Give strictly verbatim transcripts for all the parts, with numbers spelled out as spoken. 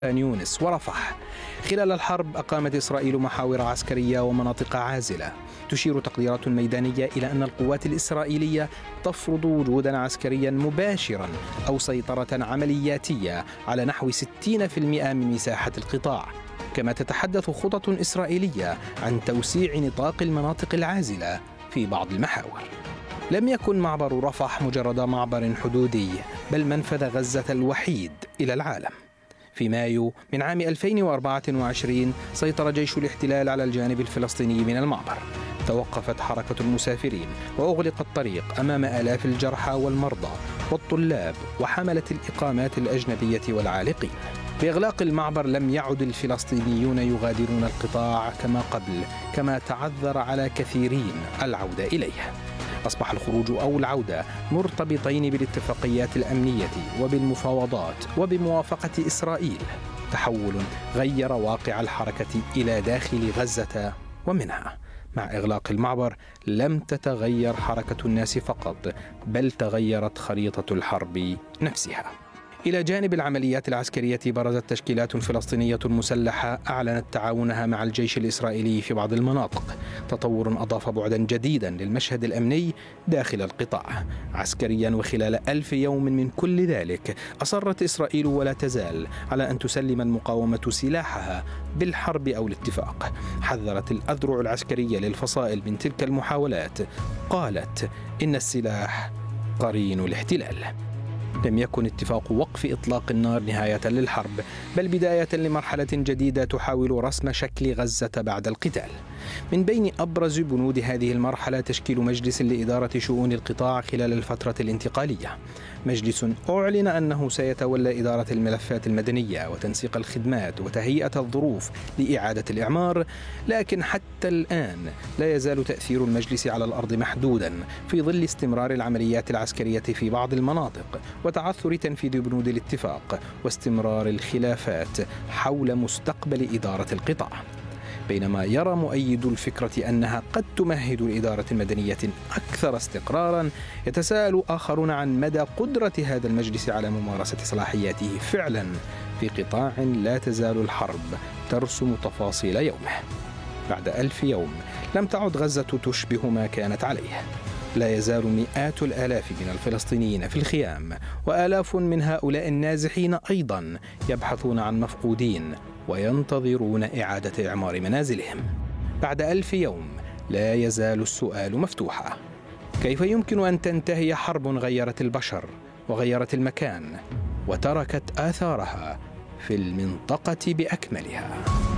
خان يونس ورفح. خلال الحرب أقامت إسرائيل محاور عسكرية ومناطق عازلة. تشير تقديرات ميدانية إلى أن القوات الإسرائيلية تفرض وجودا عسكريا مباشرا أو سيطرة عملياتية على نحو ستين بالمئة من مساحة القطاع. كما تتحدث خطط إسرائيلية عن توسيع نطاق المناطق العازلة في بعض المحاور. لم يكن معبر رفح مجرد معبر حدودي، بل منفذ غزة الوحيد إلى العالم. في مايو من عام ألفين وأربعة وعشرين سيطر جيش الاحتلال على الجانب الفلسطيني من المعبر. توقفت حركة المسافرين وأغلق الطريق أمام آلاف الجرحى والمرضى والطلاب وحملة الإقامات الأجنبية والعالقين. بإغلاق المعبر لم يعد الفلسطينيون يغادرون القطاع كما قبل، كما تعذر على كثيرين العودة إليه. أصبح الخروج أو العودة مرتبطين بالاتفاقيات الأمنية وبالمفاوضات وبموافقة إسرائيل. تحول غير واقع الحركة إلى داخل غزة ومنها. مع إغلاق المعبر لم تتغير حركة الناس فقط، بل تغيرت خريطة الحرب نفسها. إلى جانب العمليات العسكرية برزت تشكيلات فلسطينية مسلحة أعلنت تعاونها مع الجيش الإسرائيلي في بعض المناطق. تطور أضاف بعدا جديدا للمشهد الأمني داخل القطاع عسكريا. وخلال ألف يوم من كل ذلك أصرت إسرائيل ولا تزال على أن تسلم المقاومة سلاحها بالحرب أو الاتفاق. حذرت الأذرع العسكرية للفصائل من تلك المحاولات. قالت إن السلاح قرين الاحتلال. لم يكن اتفاق وقف إطلاق النار نهاية للحرب، بل بداية لمرحلة جديدة تحاول رسم شكل غزة بعد القتال. من بين أبرز بنود هذه المرحلة تشكيل مجلس لإدارة شؤون القطاع خلال الفترة الانتقالية. مجلس أعلن أنه سيتولى إدارة الملفات المدنية وتنسيق الخدمات وتهيئة الظروف لإعادة الإعمار، لكن حتى الآن لا يزال تأثير المجلس على الأرض محدودا في ظل استمرار العمليات العسكرية في بعض المناطق وتعثر تنفيذ بنود الاتفاق واستمرار الخلافات حول مستقبل إدارة القطاع. بينما يرى مؤيدو الفكرة أنها قد تمهد لإدارة مدنية أكثر استقرارا، يتساءل آخرون عن مدى قدرة هذا المجلس على ممارسة صلاحياته فعلا في قطاع لا تزال الحرب ترسم تفاصيل يومه. بعد ألف يوم لم تعد غزة تشبه ما كانت عليه. لا يزال مئات الآلاف من الفلسطينيين في الخيام، وآلاف من هؤلاء النازحين أيضا يبحثون عن مفقودين وينتظرون إعادة إعمار منازلهم. بعد ألف يوم لا يزال السؤال مفتوحا: كيف يمكن أن تنتهي حرب غيرت البشر وغيرت المكان وتركت آثارها في المنطقة بأكملها؟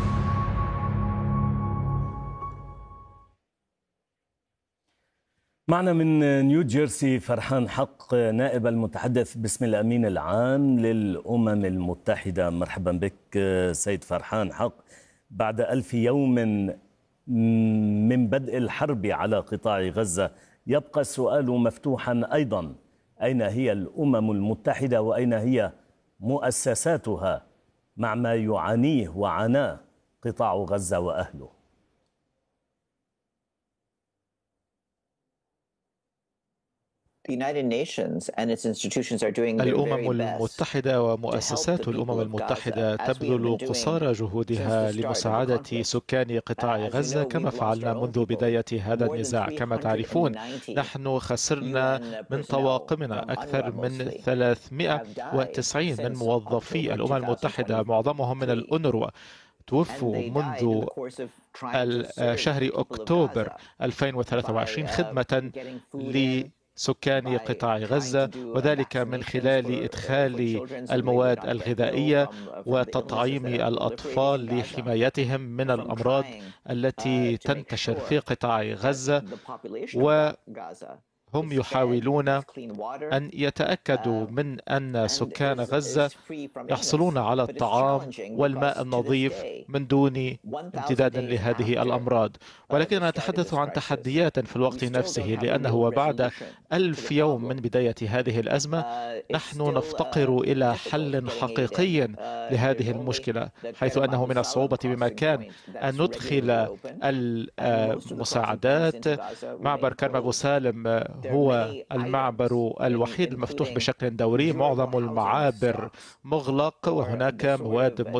معنا من نيو جيرسي فرحان حق، نائب المتحدث باسم الأمين العام للأمم المتحدة. مرحبا بك سيد فرحان حق. بعد ألف يوم من بدء الحرب على قطاع غزة يبقى السؤال مفتوحا أيضا: أين هي الأمم المتحدة وأين هي مؤسساتها مع ما يعانيه وعاناه قطاع غزة وأهله؟ الأمم المتحدة ومؤسسات الأمم المتحدة تبذل قصارى جهودها لمساعدة سكان قطاع غزة كما فعلنا منذ بداية هذا النزاع. كما تعرفون نحن خسرنا من طواقمنا أكثر من ثلاثمئة وتسعين من موظفي الأمم المتحدة، معظمهم من الأونروا، توفوا منذ شهر أكتوبر ألفين وثلاثة وعشرين خدمة ل سكان قطاع غزة، وذلك من خلال إدخال المواد الغذائية وتطعيم الأطفال لحمايتهم من الأمراض التي تنتشر في قطاع غزة. و هم يحاولون أن يتأكدوا من أن سكان غزة يحصلون على الطعام والماء النظيف من دون امتداد لهذه الأمراض. ولكن نتحدث عن تحديات في الوقت نفسه، لأنه بعد ألف يوم من بداية هذه الأزمة نحن نفتقر إلى حل حقيقي لهذه المشكلة، حيث أنه من الصعوبة بمكان أن ندخل المساعدات. معبر كرم أبو سالم هو المعبر الوحيد المفتوح بشكل دوري، معظم المعابر مغلق وهناك مواد